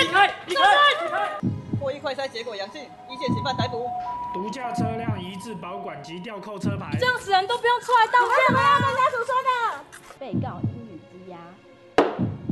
离开！离开！ 获益快筛结果阳性，一线嫌犯逮捕。 毒驾车辆移至保管及吊扣车牌。 这样死人都不用出来道歉了。